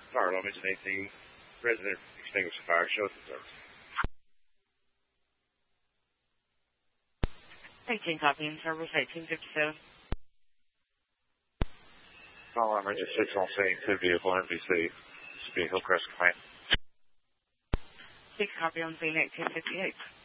Fire alarm engine 18. Resident extinguish the fire. Show us the service. 18 copy in service, 1857. Fire alarm engine 6 on scene. 2 vehicle NBC. This will be Hillcrest Command. 6 copy on scene, 1858.